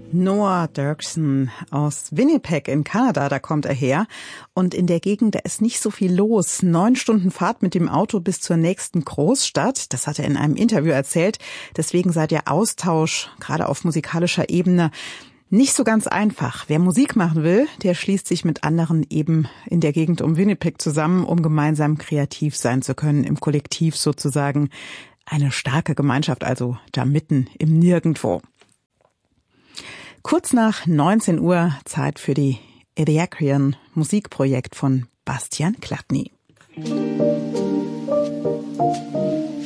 Noah Dirksen aus Winnipeg in Kanada, da kommt er her. Und in der Gegend, da ist nicht so viel los. 9 Stunden Fahrt mit dem Auto bis zur nächsten Großstadt. Das hat er in einem Interview erzählt. Deswegen sei der Austausch, gerade auf musikalischer Ebene, nicht so ganz einfach. Wer Musik machen will, der schließt sich mit anderen eben in der Gegend um Winnipeg zusammen, um gemeinsam kreativ sein zu können, im Kollektiv sozusagen. Eine starke Gemeinschaft also da mitten im Nirgendwo. Kurz nach 19 Uhr Zeit für die Ediacrian Musikprojekt von Bastian Chladni.